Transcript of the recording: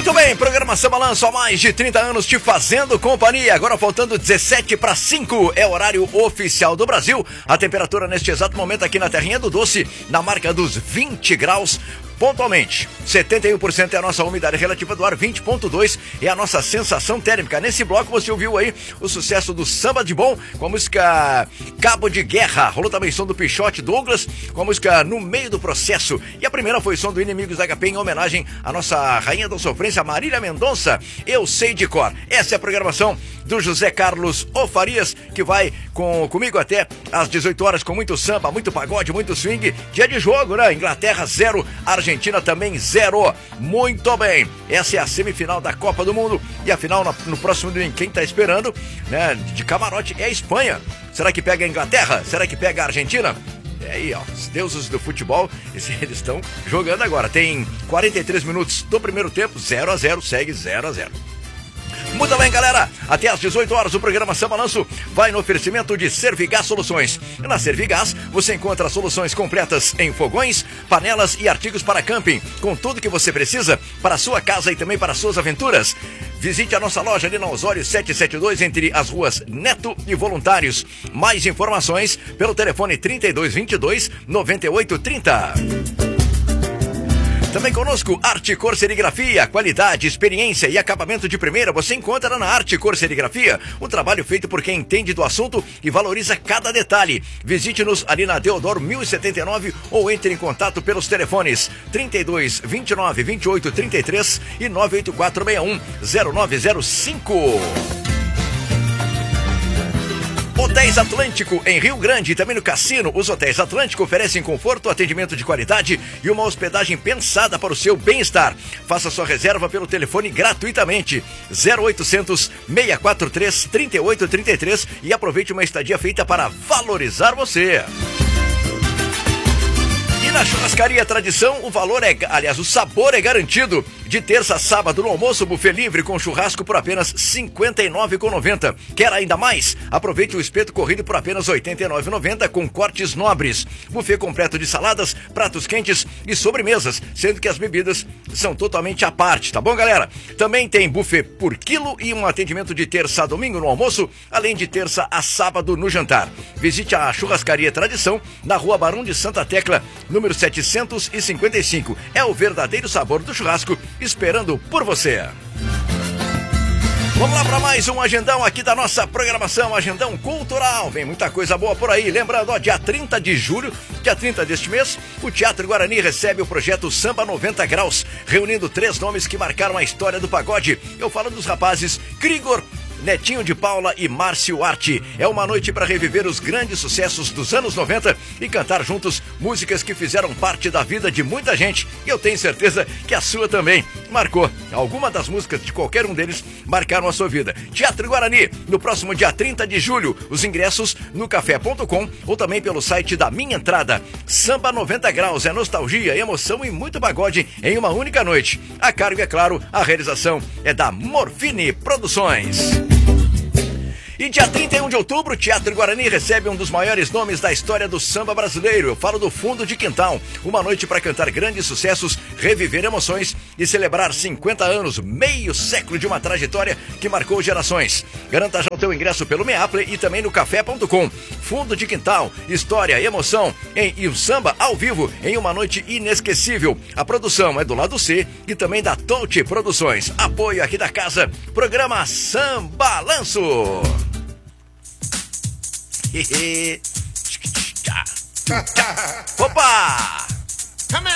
Muito bem, programação Balanço há mais de 30 anos te fazendo companhia. Agora faltando 17:05, é o horário oficial do Brasil. A temperatura neste exato momento aqui na Terrinha do Doce, na marca dos 20 graus. Pontualmente, 71% é a nossa umidade relativa do ar, 20,2% é a nossa sensação térmica. Nesse bloco você ouviu aí o sucesso do Samba de Bom, com a música Cabo de Guerra. Rolou também som do Pichote Douglas, com a música No Meio do Processo. E a primeira foi som do Inimigos da HP, em homenagem à nossa rainha da sofrência, Marília Mendonça. Eu sei de cor. Essa é a programação do José Carlos Ofarias, que vai comigo até às 18 horas com muito samba, muito pagode, muito swing. Dia de jogo, né? Inglaterra 0, Argentina também 0. Muito bem. Essa é a semifinal da Copa do Mundo. E a final no próximo domingo. Quem tá esperando, né, de camarote é a Espanha. Será que pega a Inglaterra? Será que pega a Argentina? É aí, ó, os deuses do futebol, eles estão jogando agora. Tem 43 minutos do primeiro tempo, 0-0, segue 0-0. Muito bem, galera, até às 18 horas o programa Samba Balanço vai no oferecimento de Servigás Soluções. Na Servigás você encontra soluções completas em fogões, panelas e artigos para camping, com tudo que você precisa para a sua casa e também para as suas aventuras. Visite a nossa loja ali na Osório 772, entre as ruas Neto e Voluntários. Mais informações pelo telefone 3222-9830. Também conosco, Arte Cor Serigrafia, qualidade, experiência e acabamento de primeira você encontra na Arte Cor Serigrafia, um trabalho feito por quem entende do assunto e valoriza cada detalhe. Visite-nos ali na Deodoro 1079 ou entre em contato pelos telefones 32 29 28 33 e 98461 0905. Hotéis Atlântico, em Rio Grande e também no Cassino. Os Hotéis Atlântico oferecem conforto, atendimento de qualidade e uma hospedagem pensada para o seu bem-estar. Faça sua reserva pelo telefone gratuitamente 0800 643 3833 e aproveite uma estadia feita para valorizar você. E na Churrascaria Tradição, o sabor é garantido. De terça a sábado no almoço, buffet livre com churrasco por apenas R$ 59,90. Quer ainda mais? Aproveite o espeto corrido por apenas R$ 89,90 com cortes nobres. Buffet completo de saladas, pratos quentes e sobremesas, sendo que as bebidas são totalmente à parte, tá bom, galera? Também tem buffet por quilo e um atendimento de terça a domingo no almoço, além de terça a sábado no jantar. Visite a Churrascaria Tradição na Rua Barão de Santa Tecla, número 755. É o verdadeiro sabor do churrasco, esperando por você. Vamos lá para mais um agendão aqui da nossa programação, agendão cultural. Vem muita coisa boa por aí. Lembrando, ó, dia 30 de julho, dia 30 deste mês, o Teatro Guarani recebe o projeto Samba 90 Graus, reunindo 3 nomes que marcaram a história do pagode. Eu falo dos rapazes Krigor, Netinho de Paula e Márcio Arte. É uma noite para reviver os grandes sucessos dos anos 90 e cantar juntos músicas que fizeram parte da vida de muita gente. E eu tenho certeza que a sua também marcou. Alguma das músicas de qualquer um deles marcaram a sua vida. Teatro Guarani, no próximo dia 30 de julho. Os ingressos no café.com ou também pelo site da Minha Entrada. Samba 90 Graus é nostalgia, emoção e muito pagode em uma única noite. A cargo, é claro, a realização é da Morfine Produções. E dia 31 de outubro, o Teatro Guarani recebe um dos maiores nomes da história do samba brasileiro. Eu falo do Fundo de Quintal. Uma noite para cantar grandes sucessos, reviver emoções e celebrar 50 anos, meio século de uma trajetória que marcou gerações. Garanta já o teu ingresso pelo Meaple e também no café.com. Fundo de Quintal, história, emoção e o samba ao vivo em uma noite inesquecível. A produção é do lado C e também da Touch Produções. Apoio aqui da casa, programa Samba Balanço. Opa!